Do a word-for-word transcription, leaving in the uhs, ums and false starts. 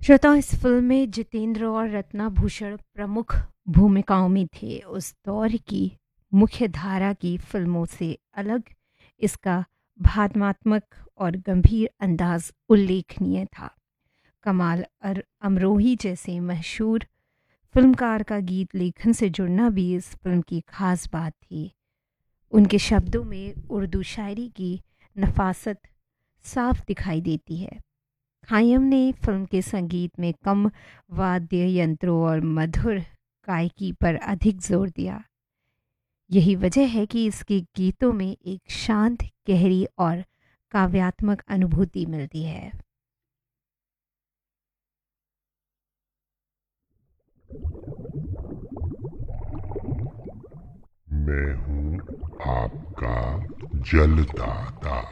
श्रोताओं, इस फिल्म में जितेंद्र और रत्ना भूषण प्रमुख भूमिकाओं में थे। उस दौर की मुख्य धारा की फिल्मों से अलग इसका भावनात्मक और गंभीर अंदाज उल्लेखनीय था। कमाल अर अमरोही जैसे मशहूर फिल्मकार का गीत लेखन से जुड़ना भी इस फिल्म की खास बात थी। उनके शब्दों में उर्दू शायरी की नफासत साफ दिखाई देती है। खयाम ने फिल्म के संगीत में कम वाद्य यंत्रों और मधुर गायकी पर अधिक जोर दिया। यही वजह है कि इसके गीतों में एक शांत, गहरी और काव्यात्मक अनुभूति मिलती है। मैं हूँ आपका जलदाता।